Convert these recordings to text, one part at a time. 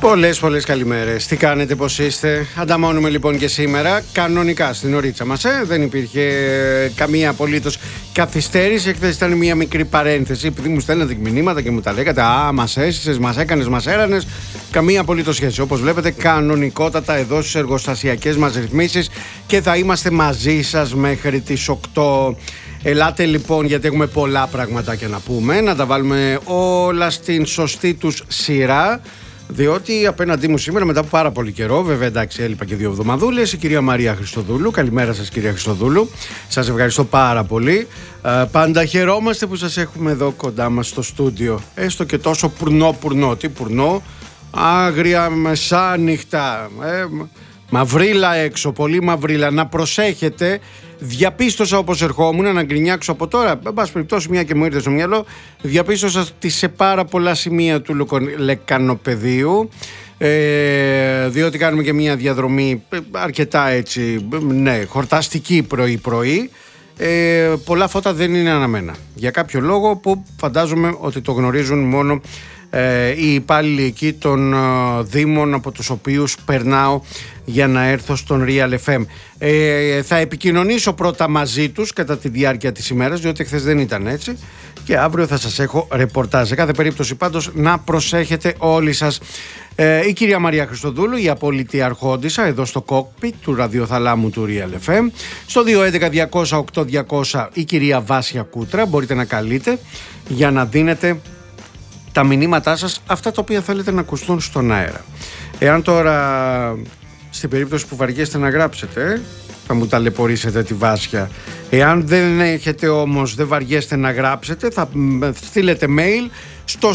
Πολλές καλημέρες. Τι κάνετε, πώς είστε? Ανταμώνουμε λοιπόν και σήμερα κανονικά στην ωρίτσα μας. Δεν υπήρχε καμία απολύτως καθυστέρηση. Χθες ήταν μια μικρή παρένθεση, επειδή μου στέλνατε μηνύματα και μου τα λέγατε. Μας έσυσες, μας έκανες, μας έρανες. Καμία απολύτως σχέση. Όπως βλέπετε, κανονικότατα εδώ στις εργοστασιακές μας ρυθμίσεις και θα είμαστε μαζί σας μέχρι τις 8. Ελάτε λοιπόν, γιατί έχουμε πολλά πραγματάκια να πούμε, να τα βάλουμε όλα στην σωστή τους σειρά. Διότι απέναντί μου σήμερα, μετά από πάρα πολύ καιρό, βέβαια εντάξει, έλειπα και 2 εβδομαδούλες, η κυρία Μαρία Χριστοδούλου. Καλημέρα σας, κυρία Χριστοδούλου. Σας ευχαριστώ πάρα πολύ. Πάντα χαιρόμαστε που σας έχουμε εδώ κοντά μας στο στούντιο. Έστω και τόσο πουρνό. Τι πουρνό? Άγρια μεσάνυχτα. Μαυρίλα έξω, πολύ μαυρίλα. Να προσέχετε. Διαπίστωσα όπως ερχόμουν να γκρινιάξω από τώρα, εν πάση περιπτώσει, μια και μου ήρθε στο μυαλό, διαπίστωσα ότι σε πάρα πολλά σημεία του λεκανοπεδίου, διότι κάνουμε και μια διαδρομή αρκετά έτσι, ναι, χορταστική πρωί-πρωί, πολλά φώτα δεν είναι αναμένα. Για κάποιο λόγο που φαντάζομαι ότι το γνωρίζουν μόνο οι υπάλληλοι εκεί των δήμων από τους οποίους περνάω για να έρθω στον Real FM. Θα επικοινωνήσω πρώτα μαζί τους κατά τη διάρκεια της ημέρας, διότι χθες δεν ήταν έτσι, και αύριο θα σας έχω ρεπορτάζ. Σε κάθε περίπτωση πάντως να προσέχετε όλοι σας. Η κυρία Μαρία Χριστοδούλου, η απόλυτη αρχόντισσα, εδώ στο κόκπιτ του ραδιοθαλάμου του Real FM. Στο 211-200-8200 η κυρία Βάσια Κούτρα. Μπορείτε να καλείτε για να δίνετε τα μηνύματά σας, αυτά τα οποία θέλετε να ακουστούν στον αέρα. Εάν τώρα, στην περίπτωση που βαριέστε να γράψετε, θα μου ταλαιπωρήσετε τη Βάσια. Εάν δεν έχετε όμως, δεν βαριέστε να γράψετε, θα στείλετε mail στο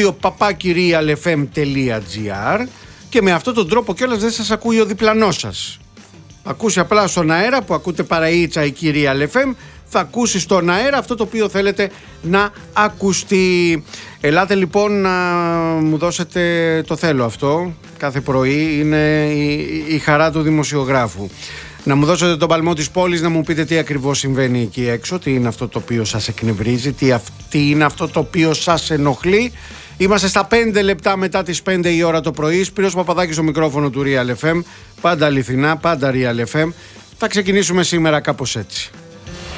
studio@realfm.gr και με αυτόν τον τρόπο κιόλας δεν σας ακούει ο διπλανός σας. Ακούσει απλά στον αέρα που ακούτε παραίτσα η κυρία LFM, θα ακούσει στον αέρα αυτό το οποίο θέλετε να ακουστεί. Ελάτε λοιπόν να μου δώσετε, το θέλω αυτό, κάθε πρωί είναι η χαρά του δημοσιογράφου. Να μου δώσετε τον παλμό της πόλης, να μου πείτε τι ακριβώς συμβαίνει εκεί έξω, τι είναι αυτό το οποίο σας εκνευρίζει, τι είναι αυτό το οποίο σας ενοχλεί. Είμαστε στα 5 λεπτά μετά τις 5 η ώρα το πρωί. Σπύρος Παπαδάκης στο μικρόφωνο του Real FM. Πάντα αληθινά, πάντα Real FM. Θα ξεκινήσουμε σήμερα κάπως έτσι.